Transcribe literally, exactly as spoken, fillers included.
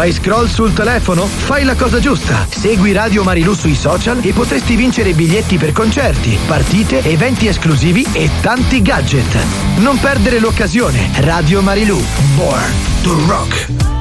Fai scroll sul telefono? Fai la cosa giusta. Segui Radio Marilù sui social e potresti vincere biglietti per concerti, partite, eventi esclusivi e tanti gadget. Non perdere l'occasione. Radio Marilù. Born to rock.